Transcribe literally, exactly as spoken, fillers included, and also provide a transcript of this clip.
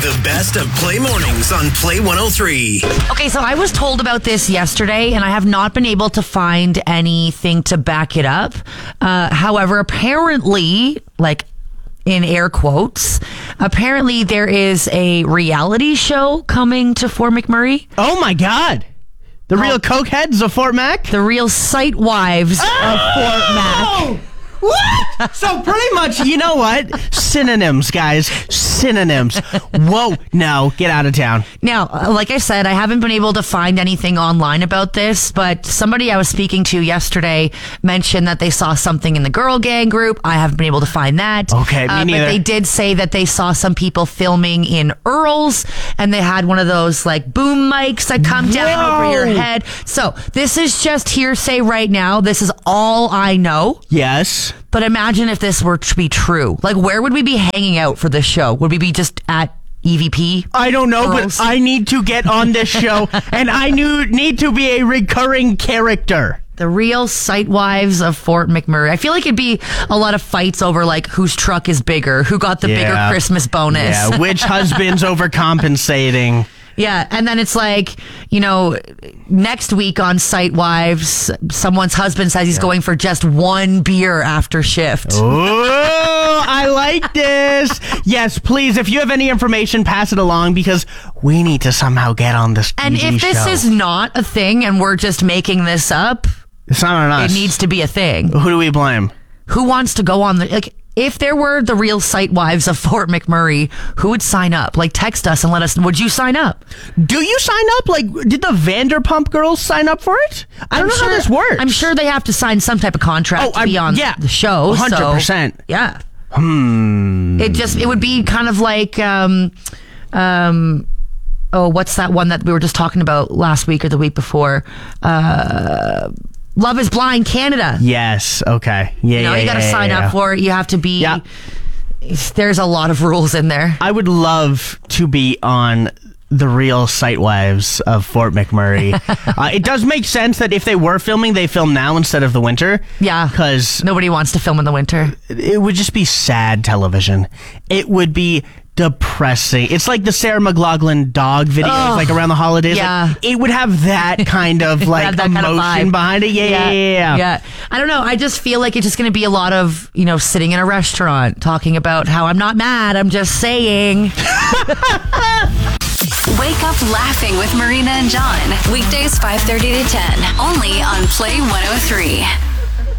The best of Play Mornings on Play one oh three. Okay, so I was told about this yesterday, and I have not been able to find anything to back it up. Uh, however, apparently, like in air quotes, apparently there is a reality show coming to Fort McMurray. Oh my God. The real cokeheads of Fort Mac? The real sight wives oh! of Fort Mac. What? So pretty much, you know what? Synonyms, guys. Synonyms. Whoa. No, get out of town. Now, uh, like I said, I haven't been able to find anything online about this, but somebody I was speaking to yesterday mentioned that they saw something in the Girl Gang group. I haven't been able to find that. Okay, me uh, neither. But they did say that they saw some people filming in Earl's, and they had one of those like boom mics that come down Whoa. over your head. So this is just hearsay right now. This is all I know. Yes. But imagine if this were to be true. Like, where would we be hanging out for this show? Would we be just at E V P? I don't know, Earl's? but I need to get on this show, and I knew, need to be a recurring character. The real sight wives of Fort McMurray. I feel like it'd be a lot of fights over, like, whose truck is bigger, who got the Yeah. bigger Christmas bonus. Yeah, which husband's overcompensating? Yeah, and then it's like, you know, next week on Sight Wives, someone's husband says he's yeah. going for just one beer after shift. Oh, I like this. Yes, please, if you have any information, pass it along, because we need to somehow get on this T V And if this show. is not a thing and we're just making this up, it's not on us. It needs to be a thing. Who do we blame? Who wants to go on the... like? If there were the real sight wives of Fort McMurray, who would sign up? Like, text us and let us... Would you sign up? Do you sign up? Like, did the Vanderpump girls sign up for it? I don't I'm know sure, how this works. I'm sure they have to sign some type of contract Oh, to be I'm- on yeah, the show. one hundred percent. So, yeah. Hmm. It just... It would be kind of like... Um, um, oh, what's that one that we were just talking about last week or the week before? Uh... Love is Blind Canada. Yes. Okay. Yeah. You know, yeah, you got to yeah, sign yeah. up for it. You have to be. Yeah. There's a lot of rules in there. I would love to be on the real sight wives of Fort McMurray. uh, it does make sense that if they were filming, they film now instead of the winter. Yeah. Because nobody wants to film in the winter. It would just be sad television. It would be depressing. It's like the Sarah McLachlan dog videos, Ugh, like around the holidays. yeah. Like, it would have that kind of like that emotion kind of vibe. behind it. Yeah, yeah, yeah, yeah. Yeah. I don't know. I just feel like it's just going to be a lot of, you know, sitting in a restaurant talking about how I'm not mad. I'm just saying. Wake up laughing with Marina and John. Weekdays five thirty to ten. Only on Play one oh three.